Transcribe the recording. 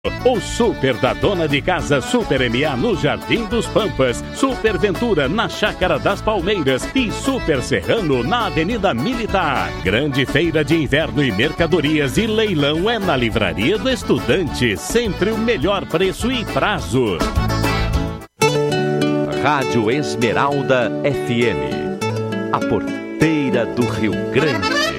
O Super da Dona de Casa Super MA no Jardim dos Pampas, Super Ventura na Chácara das Palmeiras e Super Serrano na Avenida Militar. Grande feira de inverno e mercadorias e leilão é na Livraria do Estudante, sempre o melhor preço e prazo. Rádio Esmeralda FM, a porteira do Rio Grande